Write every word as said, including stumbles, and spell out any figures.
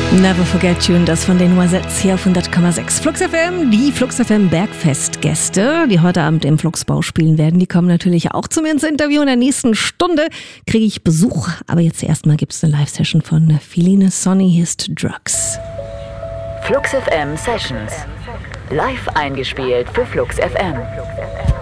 Never Forget You, das von den Noisettes hier auf hundert Komma sechs. Flux F M, die Flux F M Bergfest-Gäste, die heute Abend im Fluxbau spielen werden, die kommen natürlich auch zu mir ins Interview. In der nächsten Stunde kriege ich Besuch, aber jetzt erstmal gibt es eine Live-Session von Feline Sonny, Hier ist Drugs. Flux F M Sessions, live eingespielt für Flux F M.